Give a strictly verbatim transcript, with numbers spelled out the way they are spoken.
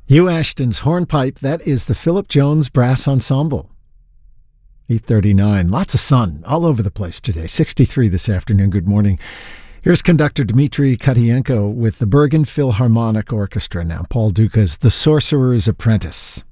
Hugh Ashton's hornpipe, that is the Philip Jones Brass Ensemble. eight thirty-nine, lots of sun all over the place today. sixty-three this afternoon. Good morning. Here's conductor Dmitry Katienko with the Bergen Philharmonic Orchestra now. Paul Dukas' The Sorcerer's Apprentice.